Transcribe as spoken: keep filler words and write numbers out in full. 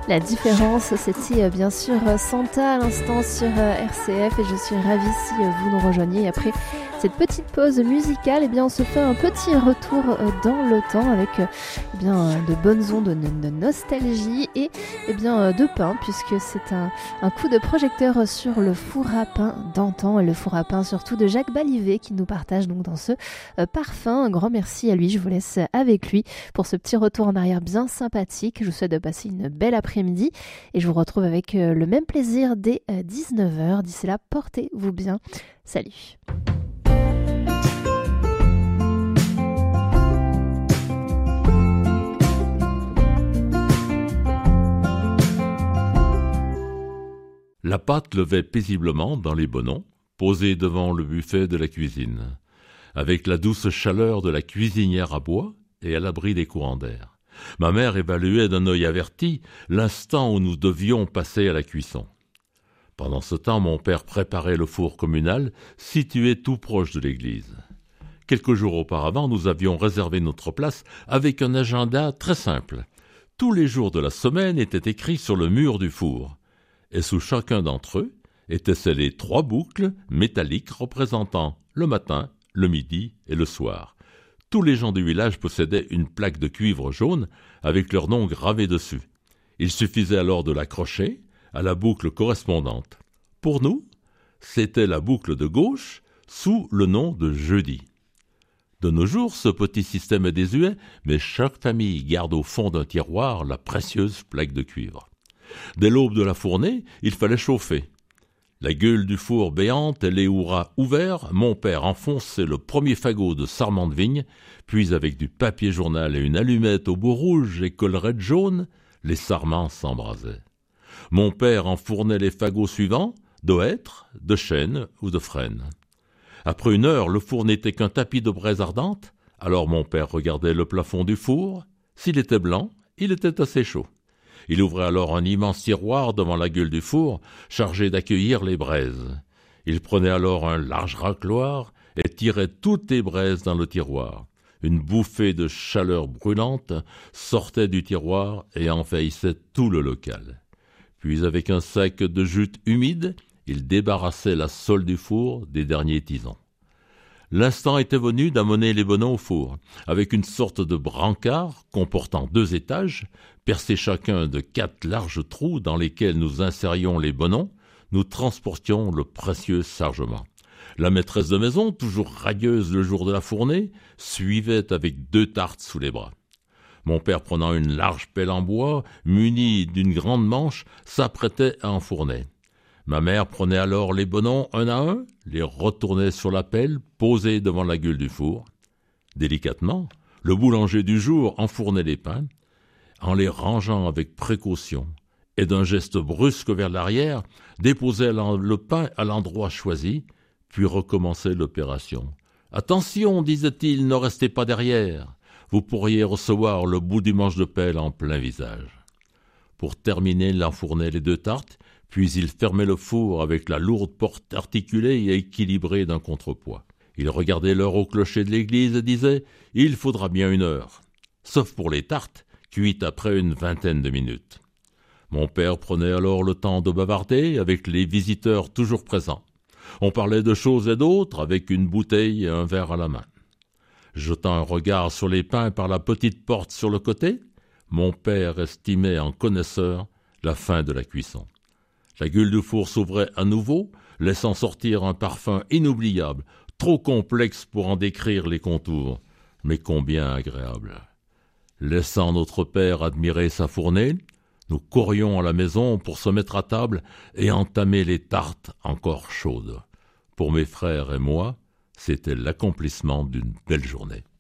La différence, c'était euh, bien sûr euh, Santa à l'instant sur euh, R C F et je suis ravie si euh, vous nous rejoignez. Après cette petite pause musicale, eh bien, on se fait un petit retour euh, dans le temps avec euh, eh bien, euh, de bonnes ondes de, de nostalgie et eh bien, euh, de pain puisque c'est un, un coup de projecteur sur le four à pain d'antan et le four à pain surtout de Jacques Balivet qui nous partage donc dans ce euh, parfum. Un grand merci à lui, je vous laisse avec lui pour ce petit retour en arrière bien sympathique. Je vous souhaite de passer une belle après-midi et je vous retrouve avec euh, le même plaisir dès euh, dix-neuf heures. D'ici là, portez-vous bien. Salut. La pâte levait paisiblement dans les bonnets, posée devant le buffet de la cuisine, avec la douce chaleur de la cuisinière à bois et à l'abri des courants d'air. Ma mère évaluait d'un œil averti l'instant où nous devions passer à la cuisson. Pendant ce temps, mon père préparait le four communal, situé tout proche de l'église. Quelques jours auparavant, nous avions réservé notre place avec un agenda très simple. Tous les jours de la semaine étaient écrits sur le mur du four, et sous chacun d'entre eux étaient scellées trois boucles métalliques représentant le matin, le midi et le soir. Tous les gens du village possédaient une plaque de cuivre jaune avec leur nom gravé dessus. Il suffisait alors de l'accrocher à la boucle correspondante. Pour nous, c'était la boucle de gauche sous le nom de jeudi. De nos jours, ce petit système est désuet, mais chaque famille garde au fond d'un tiroir la précieuse plaque de cuivre. Dès l'aube de la fournée, il fallait chauffer. La gueule du four béante et les houras ouverts, mon père enfonçait le premier fagot de sarment de vigne, puis avec du papier journal et une allumette au bout rouge et collerette jaune, les sarments s'embrasaient. Mon père enfournait les fagots suivants, de hêtre, de chêne ou de frêne. Après une heure, le four n'était qu'un tapis de braise ardente, alors mon père regardait le plafond du four. S'il était blanc, il était assez chaud. Il ouvrait alors un immense tiroir devant la gueule du four, chargé d'accueillir les braises. Il prenait alors un large racloir et tirait toutes les braises dans le tiroir. Une bouffée de chaleur brûlante sortait du tiroir et envahissait tout le local. Puis avec un sac de jute humide, il débarrassait la sole du four des derniers tisons. L'instant était venu d'amener les bonnets au four, avec une sorte de brancard comportant deux étages, percés chacun de quatre larges trous dans lesquels nous insérions les bonnets, nous transportions le précieux chargement. La maîtresse de maison, toujours radieuse le jour de la fournée, suivait avec deux tartes sous les bras. Mon père, prenant une large pelle en bois, munie d'une grande manche, s'apprêtait à enfourner. Ma mère prenait alors les bonnets un à un, les retournait sur la pelle, posée devant la gueule du four. Délicatement, le boulanger du jour enfournait les pains, en les rangeant avec précaution, et d'un geste brusque vers l'arrière, déposait le pain à l'endroit choisi, puis recommençait l'opération. « Attention, disait-il, ne restez pas derrière, vous pourriez recevoir le bout du manche de pelle en plein visage. » Pour terminer, il enfournait les deux tartes, puis il fermait le four avec la lourde porte articulée et équilibrée d'un contrepoids. Il regardait l'heure au clocher de l'église et disait « Il faudra bien une heure », sauf pour les tartes, cuites après une vingtaine de minutes. Mon père prenait alors le temps de bavarder avec les visiteurs toujours présents. On parlait de choses et d'autres avec une bouteille et un verre à la main. Jetant un regard sur les pains par la petite porte sur le côté, mon père estimait en connaisseur la fin de la cuisson. La gueule du four s'ouvrait à nouveau, laissant sortir un parfum inoubliable, trop complexe pour en décrire les contours, mais combien agréable. Laissant notre père admirer sa fournée, nous courions à la maison pour se mettre à table et entamer les tartes encore chaudes. Pour mes frères et moi, c'était l'accomplissement d'une belle journée.